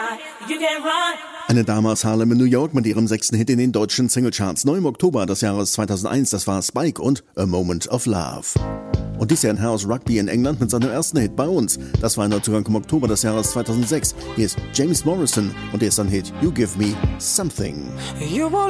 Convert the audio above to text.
Eine Dame aus Harlem in New York mit ihrem 6. Hit in den deutschen Singlecharts. Neu im Oktober des Jahres 2001, das war Spike und A Moment of Love. Und dies Jahr ein Herr aus Rugby in England mit seinem ersten Hit bei uns. Das war ein Neuzugang im Oktober des Jahres 2006. Hier ist James Morrison und der ist ein Hit You Give Me Something.